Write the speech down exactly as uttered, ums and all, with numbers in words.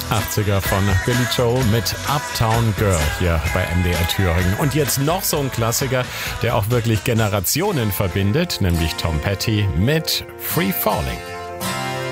achtziger von Billy Joel mit Uptown Girl hier bei M D R Thüringen. Und jetzt noch so ein Klassiker, der auch wirklich Generationen verbindet, nämlich Tom Petty mit Free Falling.